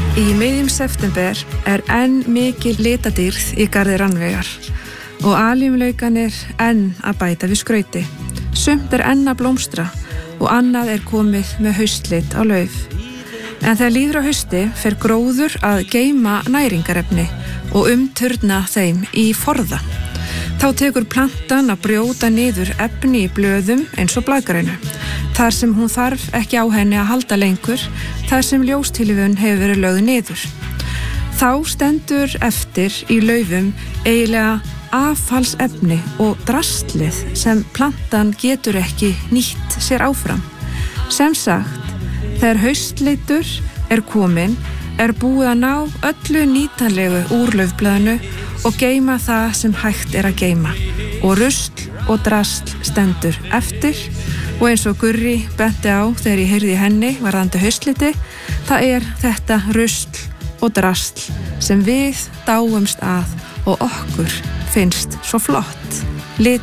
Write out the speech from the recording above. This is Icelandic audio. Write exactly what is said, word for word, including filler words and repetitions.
Í miðjum september er enn mikil litadýrð í garði Rannveigar og alíumlaukarnir enn að bæta við skrauti. Sumt er enn að blómstra og annað er komið með haustlit á lauf. En þegar líður á hausti fer gróður að geyma næringarefni og umturna þeim í forða. Þá tekur plantan að brjóta niður efni í blöðum eins og blaðgrænu, þar sem hún þarf ekki á henni að halda lengur, þar sem ljóstillífun hefur verið lögð niður. Þá stendur eftir í laufum eiginlega affallsefni og drastlið sem plantan getur ekki nýtt sér áfram. Sem sagt, þegar haustleitur er komin, er búið að ná öllu nýtanlegu úr laufblaðinu og geyma það sem hægt er að geyma. Og rusl og drasl stendur eftir og eins og Gurri benti á þegar ég heyrði henni varðandi haustleiti, það er þetta rusl og drasl sem við dáumst að og okkur finnst svo flott. Lit